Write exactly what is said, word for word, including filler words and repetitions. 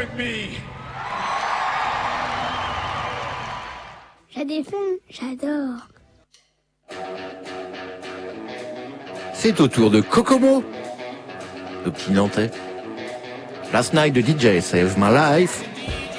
with me. J'ai des films, j'adore. C'est au tour de Kokomo, le petit Nantais. Last night the D J saved my life.